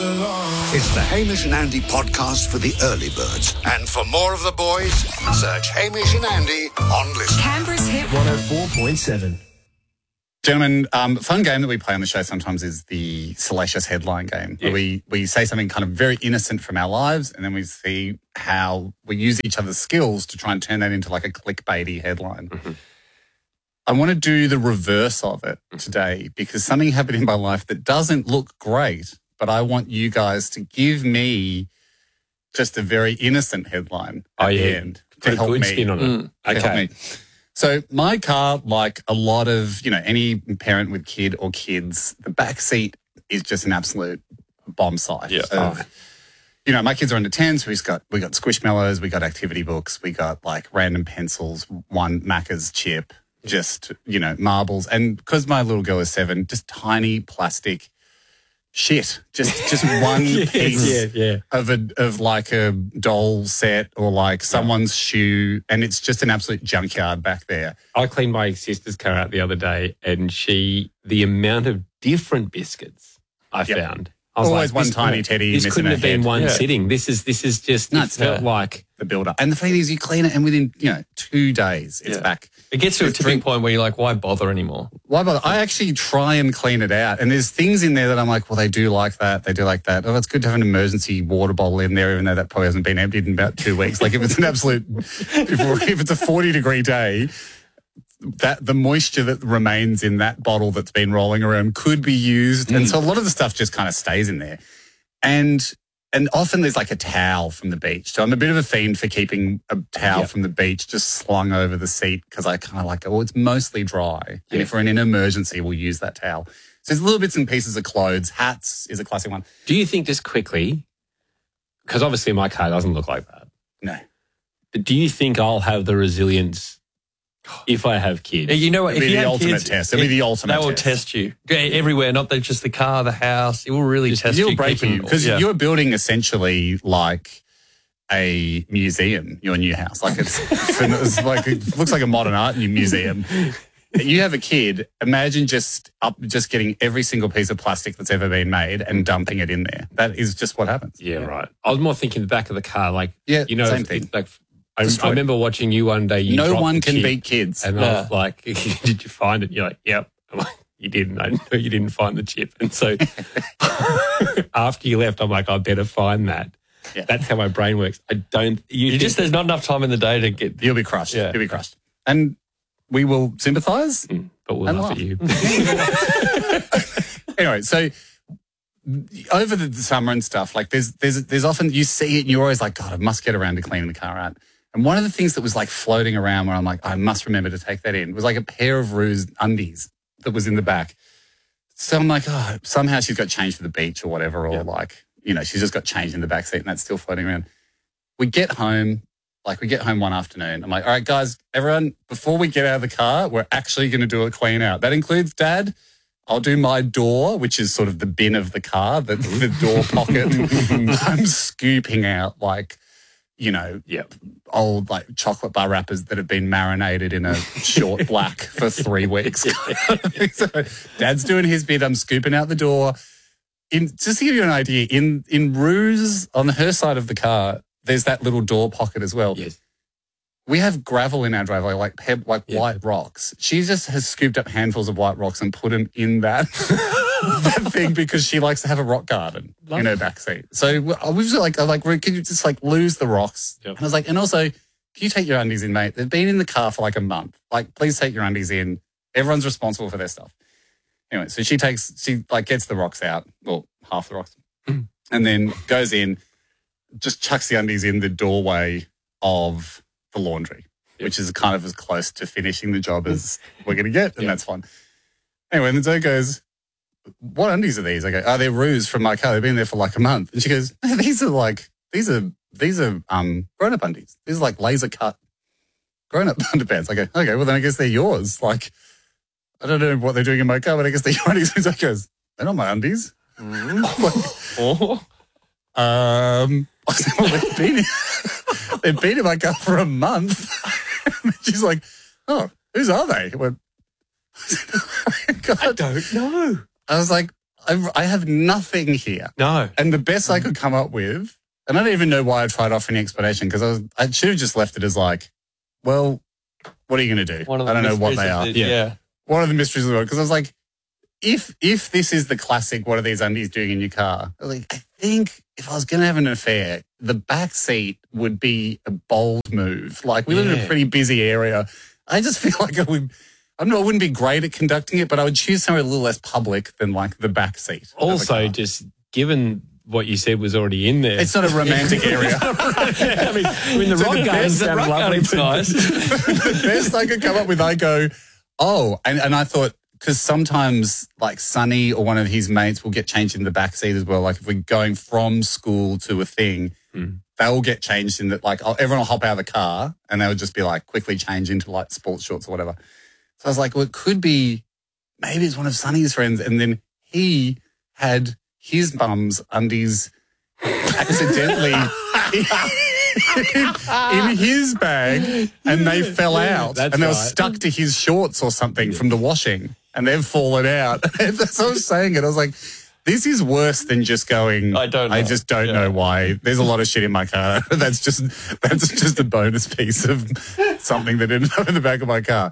It's the Hamish and Andy podcast for the early birds. And for more of the boys, search Hamish and Andy on Listen. Canberra's Hit 104.7. Gentlemen, fun game that we play on the show sometimes is the salacious headline game. Yeah. Where we say something kind of very innocent from our lives and then we see how we use each other's skills to try and turn that into like a clickbaity headline. Mm-hmm. I want to do the reverse of it today because something happened in my life that doesn't look great, but I want you guys to give me just a very innocent headline at the end Put to a help good me. spin on it. To help me. So my car, like a lot of, any parent with kid or kids, the back seat is just an absolute bomb site. Yeah. My kids are under 10, so we got Squishmallows, we got activity books, we got like random pencils, one Macca's chip, just, marbles. And because my little girl is 7, just tiny plastic shit, just one piece of like a doll set or like someone's shoe, and it's just an absolute junkyard back there. I cleaned my sister's car out the other day and the amount of different biscuits I found. I was Always like, one this tiny teddy This missing couldn't a have been head. one Yeah. sitting. This is just, it felt like... the build-up. And the thing is, you clean it and within, 2 days, it's back. It gets to a With tipping point where you're like, why bother anymore? Why bother? I actually try and clean it out. And there's things in there that I'm like, well, they do like that. They do like that. Oh, it's good to have an emergency water bottle in there, even though that probably hasn't been emptied in about 2 weeks. Like if it's an absolute, if it's a 40-degree day, that the moisture that remains in that bottle that's been rolling around could be used. And so a lot of the stuff just kind of stays in there. And often there's like a towel from the beach. So I'm a bit of a fiend for keeping a towel from the beach just slung over the seat because I kind of like, it's mostly dry. And if we're in an emergency, we'll use that towel. So there's little bits and pieces of clothes. Hats is a classic one. Do you think, just quickly, because obviously my car doesn't look like that, No. but do you think I'll have the resilience if I have kids? You know what? It'll If be you the have ultimate kids, test. It'll be the ultimate They will test. test you everywhere, not just the car, the house. It will really test you. You'll break you because Yeah. you're building essentially like a museum, your new house. Like it's like, it looks like a modern art museum. You have a kid, imagine just getting every single piece of plastic that's ever been made and dumping it in there. That is just what happens. Yeah, right. I was more thinking the back of the car, like, same thing. Like, I remember watching you one day. You No dropped one the can chip, beat kids. And I was like, did you find it? You're like, yep. I'm like, you didn't. I know you didn't find the chip. And so after you left, I'm like, I better find that. Yeah. That's how my brain works. I don't. There's not enough time in the day to get. You'll be crushed. Yeah. You'll be crushed. And we will sympathise. But we'll And laugh laugh. at you. Anyway, so over the summer and stuff, like there's often you see it and you're always like, God, I must get around to cleaning the car out. And one of the things that was like floating around where I'm like, I must remember to take that in was like a pair of Rue's undies that was in the back. So I'm like, oh, somehow she's got changed for the beach or whatever, or like, she's just got changed in the back seat and that's still floating around. We get home one afternoon. I'm like, all right, guys, everyone, before we get out of the car, we're actually going to do a clean out. That includes Dad. I'll do my door, which is sort of the bin of the car, the door pocket. I'm scooping out like, old like chocolate bar wrappers that have been marinated in a short black for 3 weeks. So Dad's doing his bit. I'm scooping out the door. Just to give you an idea, in Rue's, on her side of the car, there's that little door pocket as well. Yes. We have gravel in our driveway, like white rocks. She just has scooped up handfuls of white rocks and put them in that thing because she likes to have a rock garden in her backseat. So we was like, Ruth, can you just like lose the rocks? Yep. And I was like, and also, can you take your undies in, mate? They've been in the car for like a month. Like, please take your undies in. Everyone's responsible for their stuff. Anyway, so she gets the rocks out, well, half the rocks, and then goes in, just chucks the undies in the doorway of the laundry, which is kind of as close to finishing the job as we're going to get, and that's fine. Anyway, and then Zoe goes, what undies are these? I go, they're Rue's from my car. They've been there for like a month. And she goes, these are grown-up undies. These are like laser cut grown-up underpants. I go, okay, well then I guess they're yours. Like, I don't know what they're doing in my car, but I guess they're your undies. And Zoe goes, they're not my undies. I said, well, they've been in my car for a month. And she's like, oh, whose are they? I went, God, I don't know. I was like, I have nothing here. No. And the best I could come up with, and I don't even know why I tried offering explanation, because I should have just left it as like, well, what are you going to do? I don't know what they are. Yeah. One of the mysteries of the world. Because I was like, if this is the classic, what are these undies doing in your car? I was like, I think if I was going to have an affair, the back seat would be a bold move. Like, we live in a pretty busy area. I just feel like I wouldn't be great at conducting it, but I would choose somewhere a little less public than like the back seat. Also, just given what you said was already in there. It's not a romantic area. I mean, the rock gardens sound lovely. Nice. The best I could come up with, I go, and I thought, because sometimes like Sonny or one of his mates will get changed in the back seat as well. Like if we're going from school to a thing, they'll get changed in that. Like everyone will hop out of the car and they would just be like quickly change into like sports shorts or whatever. So I was like, well, it could be, maybe it's one of Sonny's friends. And then he had his mum's undies accidentally in his bag and they fell out and they were stuck to his shorts or something from the washing and they've fallen out. As I was saying it, I was like, this is worse than just going, I don't know. I just don't know why. There's a lot of shit in my car. That's just a bonus piece of something that ended up in the back of my car.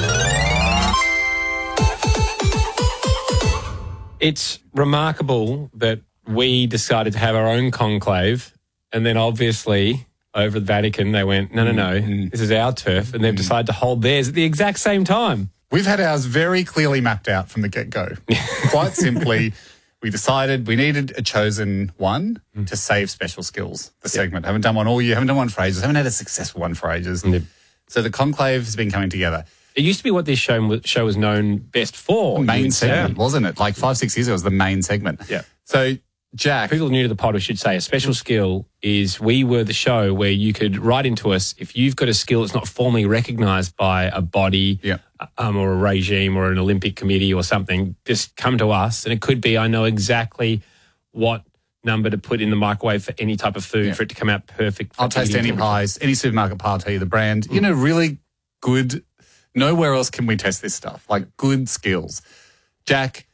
It's remarkable that we decided to have our own conclave, and then obviously over the Vatican they went, no, this is our turf, and they've decided to hold theirs at the exact same time. We've had ours very clearly mapped out from the get-go. Quite simply, we decided we needed a chosen one to save Special Skills, the segment. Haven't done one all year, haven't done one for ages, haven't had a successful one for ages. So the conclave has been coming together. It used to be what this show was known best for. Main segment, wasn't it? Like 5-6 years ago, it was the main segment. Yeah. So, Jack. People new to the pod, we should say, a special skill is we were the show where you could write into us if you've got a skill that's not formally recognised by a body or a regime or an Olympic committee or something, just come to us. And it could be, I know exactly what number to put in the microwave for any type of food for it to come out perfect. I'll taste any pies, any supermarket pie, I'll tell you the brand. You know, really good. Nowhere else can we test this stuff. Like good skills. Jack,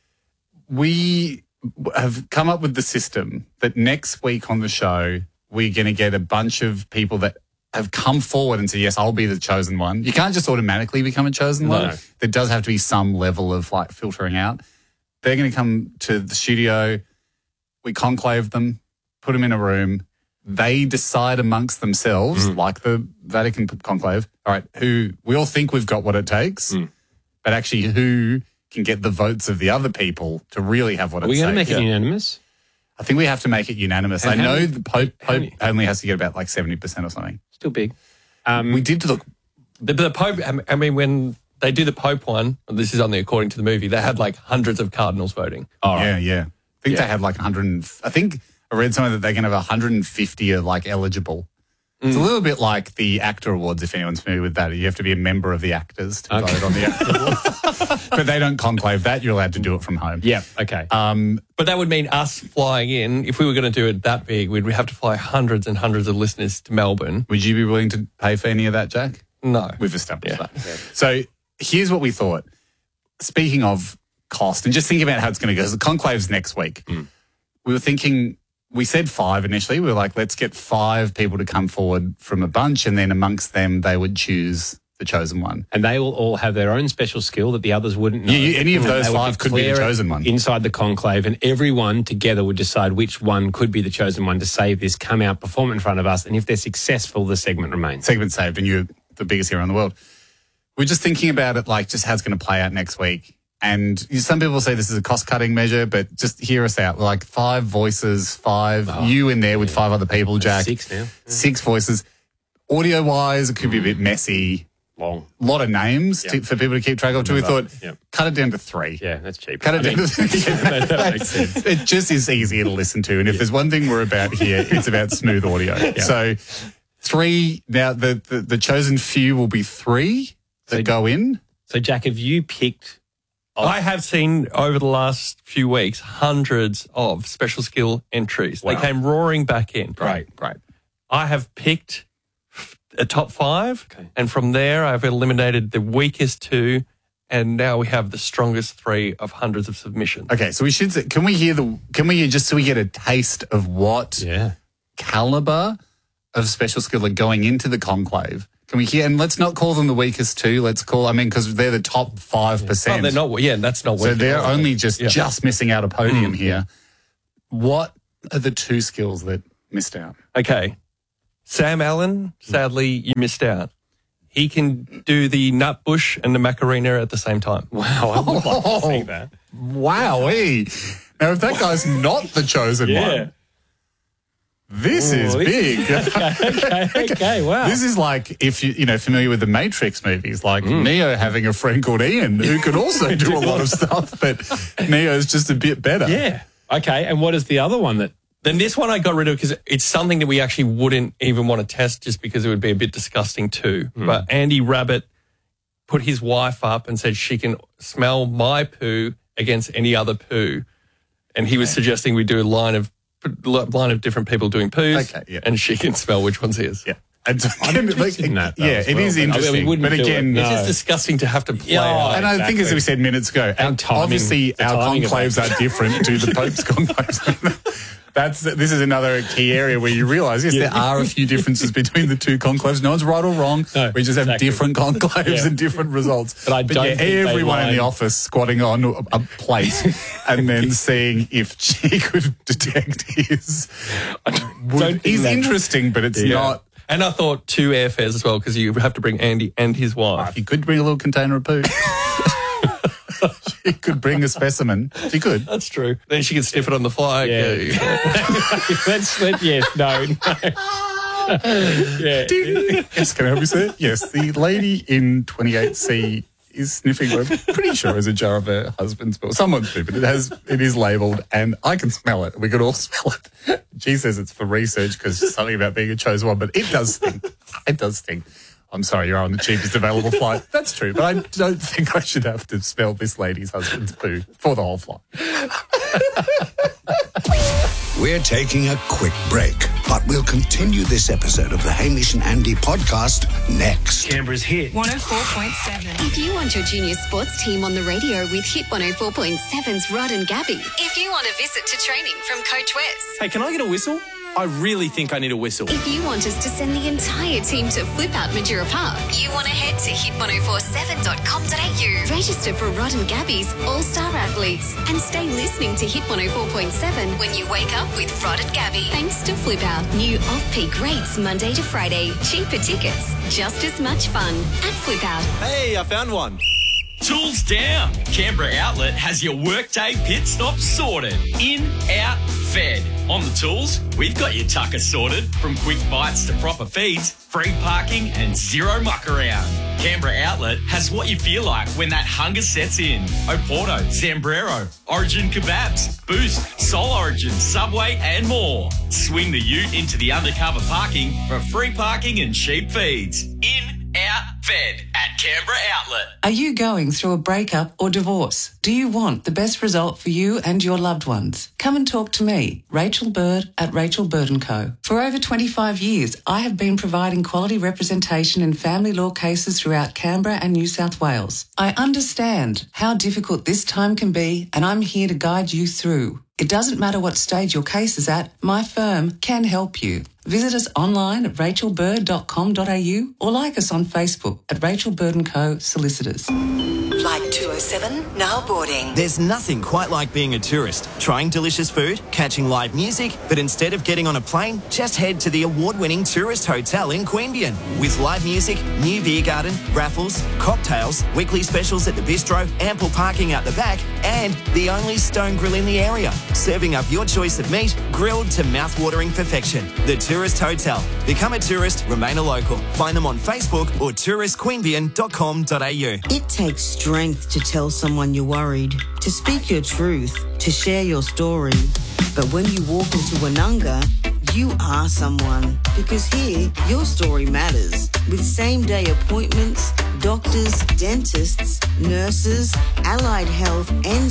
we have come up with the system that next week on the show, we're going to get a bunch of people that have come forward and say, yes, I'll be the chosen one. You can't just automatically become a chosen one. There does have to be some level of like filtering out. They're going to come to the studio. We conclave them, put them in a room. They decide amongst themselves, like the Vatican conclave, all right, who we all think we've got what it takes, but actually who can get the votes of the other people to really have what it takes. Are we going to make it unanimous? I think we have to make it unanimous. And I know the Pope only has to get about like 70% or something. Still big. We did look. The Pope, I mean, when they do the Pope one, and this is only according to the movie, they had like hundreds of cardinals voting. Yeah. I think they had like 100. I think I read somewhere that they can have 150 are like eligible. It's a little bit like the ACTA Awards, if anyone's familiar with that. You have to be a member of the actors to vote on the ACTA Awards. But they don't conclave that. You're allowed to do it from home. Yeah, okay. But that would mean us flying in. If we were going to do it that big, we'd have to fly hundreds and hundreds of listeners to Melbourne. Would you be willing to pay for any of that, Jack? No. We've established that. So here's what we thought. Speaking of cost and just thinking about how it's going to go. The conclave's next week. We were thinking, we said 5 initially. We were like, let's get 5 people to come forward from a bunch, and then amongst them, they would choose the chosen one. And they will all have their own special skill that the others wouldn't know. Any of those 5 could be the chosen one. Inside the conclave, and everyone together would decide which one could be the chosen one to save this, come out, perform in front of us, and if they're successful, the segment remains. Segment saved, and you're the biggest hero in the world. We're just thinking about it like just how it's going to play out next week. And some people say this is a cost-cutting measure, but just hear us out. We're like 5 voices, 5, you in there with 5 other people, Jack. 6 now. 6 voices. Audio-wise, it could be a bit messy. Long. A lot of names for people to keep track of. So we thought, cut it down to 3. Yeah, that's cheap. Cut it down to 3. That makes sense. It just is easier to listen to. And if there's one thing we're about here, it's about smooth audio. So 3, now the chosen few will be 3 that go in. So, Jack, have you picked... I have seen over the last few weeks hundreds of special skill entries. Wow. They came roaring back in. Great. I have picked a top 5, and from there I've eliminated the weakest 2 and now we have the strongest 3 of hundreds of submissions. Okay, so we should say, can we hear just so we get a taste of what caliber of special skill are going into the conclave? Can we hear, and let's not call them the weakest 2, because they're the top 5%. Oh, they're not, that's not weak. So they're only just missing out a podium here. What are the 2 skills that missed out? Okay. Sam Allen, sadly, you missed out. He can do the nut bush and the Macarena at the same time. Wow, I would like to see that. Wowee. Now, if that guy's not the chosen one, this is big. Okay, wow. This is like, if you're familiar with the Matrix movies, like Neo having a friend called Ian who could also do a lot of stuff, but Neo's just a bit better. Yeah. Okay, and what is the other one that... Then this one I got rid of because it's something that we actually wouldn't even want to test just because it would be a bit disgusting too. But Andy Rabbit put his wife up and said she can smell my poo against any other poo. And he was suggesting we do a line of different people doing poos, and she can smell which one's his. Yeah. And so, it is interesting. But again, it's just disgusting to have to play. And I think, as we said minutes ago, obviously our conclaves are different to the Pope's conclaves. This is another key area where you realise, yes, there are a few differences between the 2 conclaves. No one's right or wrong. No, we just have different conclaves and different results. But I don't think everyone in the office squatting on a plate and then seeing if she could detect his is interesting, but it's not. And I thought 2 airfares as well because you have to bring Andy and his wife. You could bring a little container of poo. She could bring a specimen. She could. That's true. Then she could sniff it on the fly. Yeah. Yes, can I help you, sir? Yes, the lady in 28C is sniffing what I'm pretty sure is a jar of her husband's poo. Someone's poo, but it is labelled, and I can smell it. We could all smell it. She says it's for research because it's something about being a chosen one, but it does stink. It does stink. I'm sorry, you're on the cheapest available flight. That's true, but I don't think I should have to smell this lady's husband's poo for the whole flight. We're taking a quick break, but we'll continue this episode of the Hamish and Andy podcast next. Canberra's Hit 104.7. If you want your junior sports team on the radio with Hit 104.7's Rod and Gabby. If you want a visit to training from Coach Wes. Hey, can I get a whistle? I really think I need a whistle. If you want us to send the entire team to Flip Out Majura Park, you want to head to hit1047.com.au. Register for Rod and Gabby's All-Star Athletes and stay listening to Hit 104.7 when you wake up with Rod and Gabby. Thanks to Flip Out. New off-peak rates Monday to Friday. Cheaper tickets. Just as much fun at Flip Out. Hey, I found one. Tools down. Canberra Outlet has your workday pit stop sorted. In, out, fed. On the tools, we've got your tucker sorted. From quick bites to proper feeds, free parking and zero muck around. Canberra Outlet has what you feel like when that hunger sets in. Oporto, Zambrero, Origin Kebabs, Boost, Soul Origin, Subway and more. Swing the ute into the undercover parking for free parking and cheap feeds. In, out, fed at Canberra Outlet. Are you going through a breakup or divorce? Do you want the best result for you and your loved ones? Come and talk to me, Rachel Bird at Rachel Bird & Co. For over 25 years, I have been providing quality representation in family law cases throughout Canberra and New South Wales. I understand how difficult this time can be, and I'm here to guide you through. It doesn't matter what stage your case is at, my firm can help you. Visit us online at rachelbird.com.au or like us on Facebook at Rachel Bird & Co. Solicitors. Flight 207, now boarding. There's nothing quite like being a tourist, trying delicious food, catching live music, but instead of getting on a plane, just head to the award-winning tourist hotel in Queanbeyan. With live music, new beer garden, raffles, cocktails, weekly specials at the bistro, ample parking out the back, and the only stone grill in the area, serving up your choice of meat, grilled to mouth-watering perfection. The Tourist Hotel. Become a tourist, remain a local. Find them on Facebook or touristqueanbeyan.com.au. It takes strength to tell someone you're worried, to speak your truth, to share your story. But when you walk into Woononga, you are someone. Because here, your story matters. With same-day appointments, doctors, dentists, nurses, allied health and